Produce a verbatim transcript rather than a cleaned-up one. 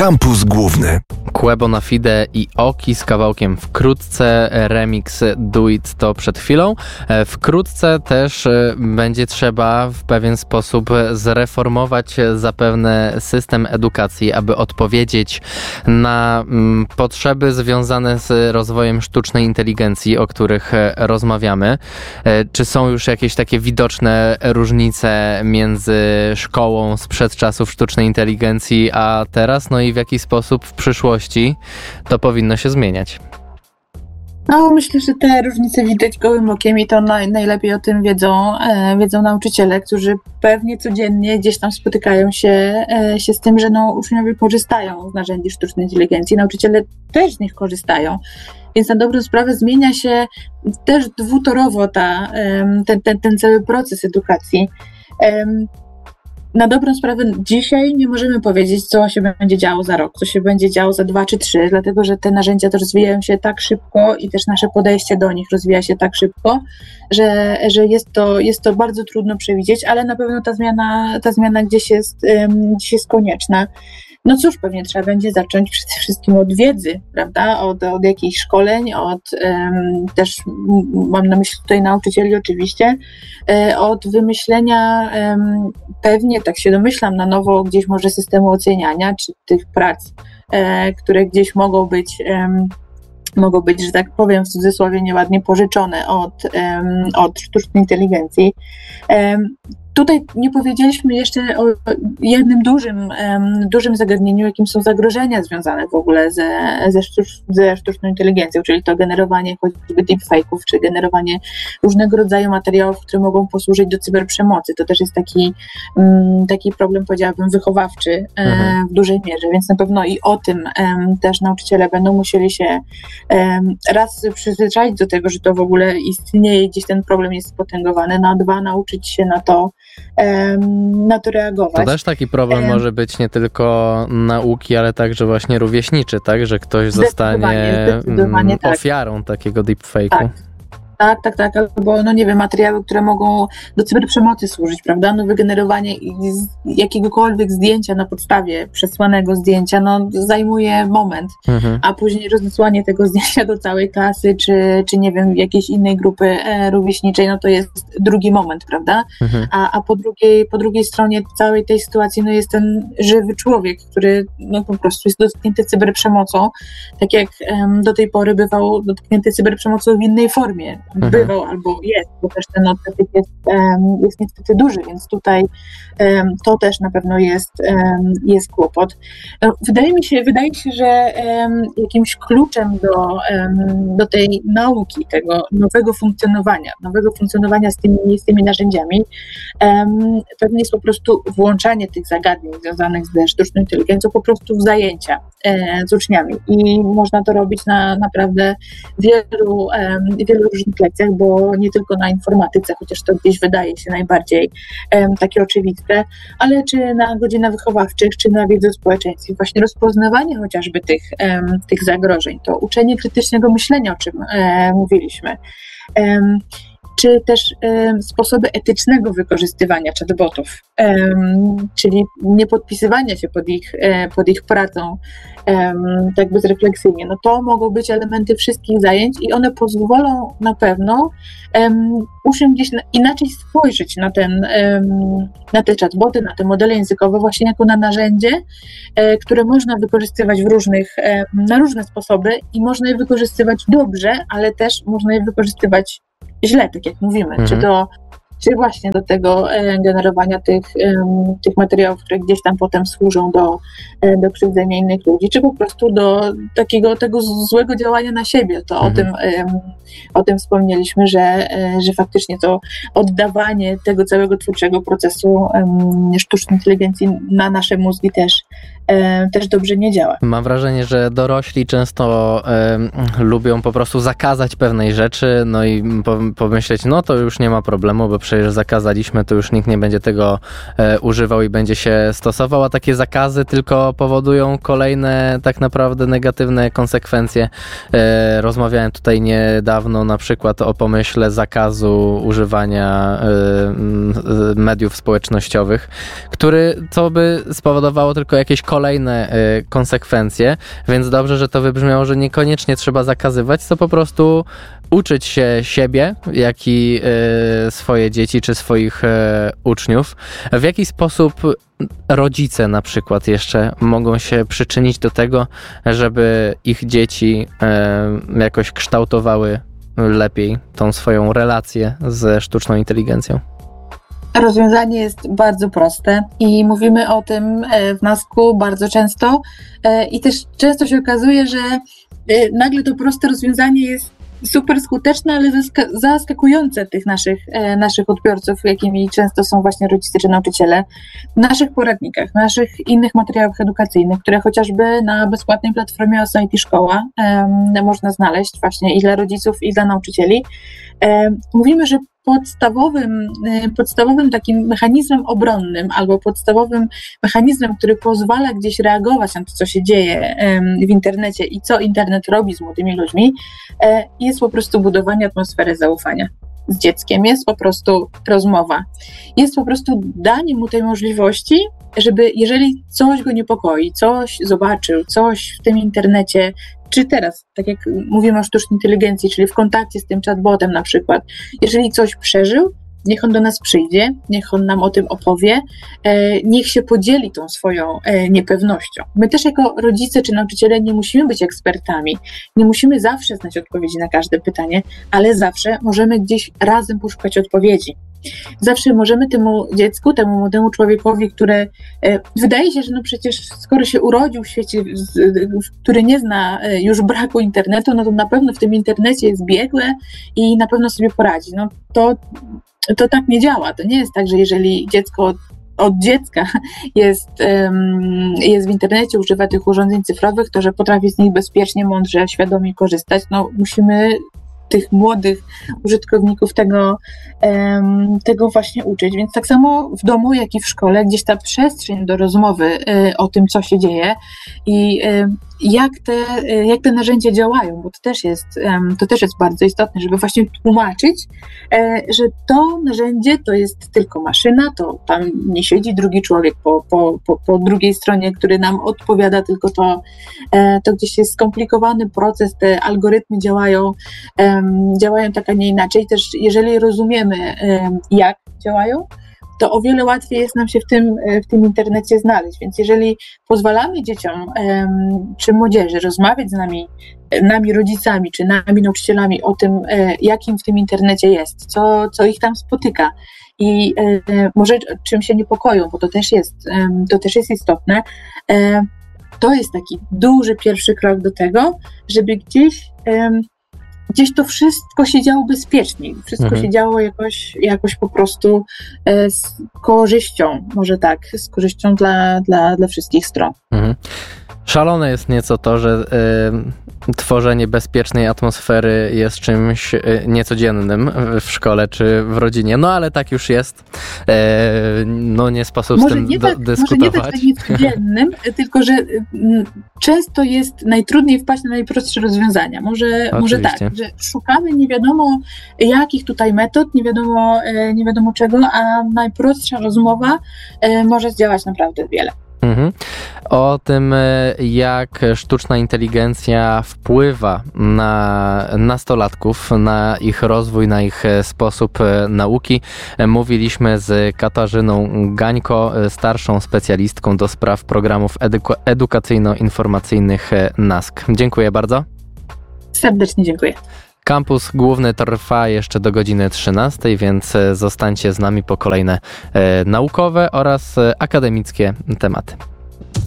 Kampus Główny. Kłe Bonafide i Oki z kawałkiem Wkrótce, remix Do It to przed chwilą. Wkrótce też będzie trzeba w pewien sposób zreformować zapewne system edukacji, aby odpowiedzieć na potrzeby związane z rozwojem sztucznej inteligencji, o których rozmawiamy. Czy są już jakieś takie widoczne różnice między szkołą sprzed czasów sztucznej inteligencji a teraz? No i w jaki sposób w przyszłości to powinno się zmieniać? No, myślę, że te różnice widać gołym okiem i to naj, najlepiej o tym wiedzą, e, wiedzą nauczyciele, którzy pewnie codziennie gdzieś tam spotykają się, e, się z tym, że no, uczniowie korzystają z narzędzi sztucznej inteligencji, nauczyciele też z nich korzystają. Więc na dobrą sprawę zmienia się też dwutorowo ta, e, ten, ten, ten cały proces edukacji. E, Na dobrą sprawę dzisiaj nie możemy powiedzieć, co się będzie działo za rok, co się będzie działo za dwa czy trzy, dlatego że te narzędzia to rozwijają się tak szybko i też nasze podejście do nich rozwija się tak szybko, że, że jest to, jest to bardzo trudno przewidzieć, ale na pewno ta zmiana, ta zmiana gdzieś jest, um, gdzieś jest konieczna. No cóż, pewnie trzeba będzie zacząć przede wszystkim od wiedzy, prawda, od, od jakichś szkoleń, od um, też mam na myśli tutaj nauczycieli oczywiście, e, od wymyślenia um, pewnie, tak się domyślam, na nowo gdzieś może systemu oceniania, czy tych prac, e, które gdzieś mogą być um, mogą być, że tak powiem w cudzysłowie nieładnie pożyczone od, um, od sztucznej inteligencji. Um, Tutaj nie powiedzieliśmy jeszcze o jednym dużym, um, dużym zagadnieniu, jakim są zagrożenia związane w ogóle ze, ze, sztucz, ze sztuczną inteligencją, czyli to generowanie choćby deepfake'ów, czy generowanie różnego rodzaju materiałów, które mogą posłużyć do cyberprzemocy. To też jest taki, um, taki problem, powiedziałabym, wychowawczy mhm. um, w dużej mierze, więc na pewno i o tym um, też nauczyciele będą musieli się um, raz przyzwyczaić do tego, że to w ogóle istnieje, gdzieś ten problem jest spotęgowany, no a dwa nauczyć się na to, na to reagować. To też taki problem może być nie tylko nauki, ale także właśnie rówieśniczy, tak? Że ktoś zostanie tak. ofiarą takiego deepfake'u. Tak. Tak, tak, tak, albo no nie wiem, materiały, które mogą do cyberprzemocy służyć, prawda, no wygenerowanie jakiegokolwiek zdjęcia na podstawie przesłanego zdjęcia, no zajmuje moment, mhm. a później rozesłanie tego zdjęcia do całej klasy, czy, czy nie wiem, jakiejś innej grupy e, rówieśniczej, no to jest drugi moment, prawda, mhm. a, a po drugiej, po drugiej stronie całej tej sytuacji, no jest ten żywy człowiek, który no po prostu jest dotknięty cyberprzemocą, tak jak um, do tej pory bywał dotknięty cyberprzemocą w innej formie, bywał mhm. albo jest, bo też ten odsetek jest, um, jest niestety duży, więc tutaj um, to też na pewno jest, um, jest kłopot. Wydaje mi się, wydaje się, że um, jakimś kluczem do, um, do tej nauki, tego nowego funkcjonowania, nowego funkcjonowania z tymi, z tymi narzędziami, um, pewnie jest po prostu włączanie tych zagadnień związanych ze sztuczną inteligencją po prostu w zajęcia e, z uczniami i można to robić na naprawdę wielu, um, wielu różnych lekcjach, bo nie tylko na informatyce, chociaż to gdzieś wydaje się najbardziej um, takie oczywiste, ale czy na godzinach wychowawczych, czy na wiedzy o społeczeństwie, właśnie rozpoznawanie chociażby tych, um, tych zagrożeń, to uczenie krytycznego myślenia, o czym um, mówiliśmy, um, czy też um, sposoby etycznego wykorzystywania chatbotów, um, czyli nie podpisywania się pod ich, um, pod ich pracą um, tak bezrefleksyjnie. No to mogą być elementy wszystkich zajęć i one pozwolą na pewno um, uczniom gdzieś na, inaczej spojrzeć na, ten, um, na te chatboty, na te modele językowe właśnie jako na narzędzie, um, które można wykorzystywać w różnych, um, na różne sposoby i można je wykorzystywać dobrze, ale też można je wykorzystywać źle, tak jak mówimy, mhm. czy do czy właśnie do tego e, generowania tych, e, tych materiałów, które gdzieś tam potem służą do, e, do krzywdzenia innych ludzi, czy po prostu do takiego tego złego działania na siebie. To mhm. o tym, e, o tym wspomnieliśmy, że, e, że faktycznie to oddawanie tego całego twórczego procesu e, sztucznej inteligencji na nasze mózgi też, e, też dobrze nie działa. Mam wrażenie, że dorośli często e, lubią po prostu zakazać pewnej rzeczy, no i pomyśleć, no to już nie ma problemu, bo przecież zakazaliśmy, to już nikt nie będzie tego e, używał i będzie się stosował, a takie zakazy tylko powodują kolejne tak naprawdę negatywne konsekwencje. E, rozmawiałem tutaj niedawno na przykład o pomyśle zakazu używania e, mediów społecznościowych, który co by spowodowało tylko jakieś jakieś kolejne y, konsekwencje, więc dobrze, że to wybrzmiało, że niekoniecznie trzeba zakazywać, to po prostu uczyć się siebie, jak i y, swoje dzieci czy swoich y, uczniów. W jaki sposób rodzice na przykład jeszcze mogą się przyczynić do tego, żeby ich dzieci y, jakoś kształtowały lepiej tą swoją relację ze sztuczną inteligencją? Rozwiązanie jest bardzo proste i mówimy o tym w NASK-u bardzo często i też często się okazuje, że nagle to proste rozwiązanie jest super skuteczne, ale zaskakujące tych naszych, naszych odbiorców, jakimi często są właśnie rodzice czy nauczyciele. W naszych poradnikach, w naszych innych materiałach edukacyjnych, które chociażby na bezpłatnej platformie O S A I T Szkoła um, można znaleźć właśnie i dla rodziców, i dla nauczycieli, um, mówimy, że podstawowym, podstawowym takim mechanizmem obronnym albo podstawowym mechanizmem, który pozwala gdzieś reagować na to, co się dzieje w internecie i co internet robi z młodymi ludźmi, jest po prostu budowanie atmosfery zaufania z dzieckiem, jest po prostu rozmowa. Jest po prostu danie mu tej możliwości, żeby jeżeli coś go niepokoi, coś zobaczył, coś w tym internecie, czy teraz, tak jak mówimy o sztucznej inteligencji, czyli w kontakcie z tym chatbotem na przykład, jeżeli coś przeżył, niech on do nas przyjdzie, niech on nam o tym opowie, niech się podzieli tą swoją niepewnością. My też jako rodzice czy nauczyciele nie musimy być ekspertami, nie musimy zawsze znać odpowiedzi na każde pytanie, ale zawsze możemy gdzieś razem poszukać odpowiedzi. Zawsze możemy temu dziecku, temu młodemu człowiekowi, który e, wydaje się, że no przecież skoro się urodził w świecie, z, który nie zna e, już braku internetu, no to na pewno w tym internecie jest biegłe i na pewno sobie poradzi. No to, to tak nie działa. To nie jest tak, że jeżeli dziecko od, od dziecka jest, um, jest w internecie, używa tych urządzeń cyfrowych, to że potrafi z nich bezpiecznie, mądrze, świadomie korzystać. No musimy tych młodych użytkowników tego, um, tego właśnie uczyć. Więc tak samo w domu, jak i w szkole, gdzieś ta przestrzeń do rozmowy y, o tym, co się dzieje i y, jak, te, y, jak te narzędzia działają, bo to też jest, um, to też jest bardzo istotne, żeby właśnie tłumaczyć, y, że to narzędzie to jest tylko maszyna, to tam nie siedzi drugi człowiek po, po, po, po drugiej stronie, który nam odpowiada, tylko to, y, to gdzieś jest skomplikowany proces, te algorytmy działają um, działają tak, a nie inaczej. Też jeżeli rozumiemy, um, jak działają, to o wiele łatwiej jest nam się w tym, w tym internecie znaleźć. Więc jeżeli pozwalamy dzieciom um, czy młodzieży rozmawiać z nami, nami rodzicami, czy nami nauczycielami o tym, jak im w tym internecie jest, co, co ich tam spotyka i e, może czym się niepokoją, bo to też jest, um, to też jest istotne, e, to jest taki duży pierwszy krok do tego, żeby gdzieś um, gdzieś to wszystko się działo bezpiecznie, wszystko mhm. się działo jakoś, jakoś po prostu e, z korzyścią, może tak, z korzyścią dla, dla, dla wszystkich stron. Mhm. Szalone jest nieco to, że y, tworzenie bezpiecznej atmosfery jest czymś y, niecodziennym w szkole czy w rodzinie, no ale tak już jest. Y, no nie sposób może z tym nie do, tak, dyskutować. Może nie tak niecodziennym, tylko że y, często jest najtrudniej wpaść na najprostsze rozwiązania. Może, może tak, że szukamy nie wiadomo jakich tutaj metod, nie wiadomo, y, nie wiadomo czego, a najprostsza rozmowa y, może zdziałać naprawdę wiele. Mhm. O tym, jak sztuczna inteligencja wpływa na nastolatków, na ich rozwój, na ich sposób nauki, mówiliśmy z Katarzyną Gańko, starszą specjalistką do spraw programów edu- edukacyjno-informacyjnych NASK. Dziękuję bardzo. Serdecznie dziękuję. Kampus główny trwa jeszcze do godziny trzynastej, więc zostańcie z nami po kolejne e, naukowe oraz e, akademickie tematy.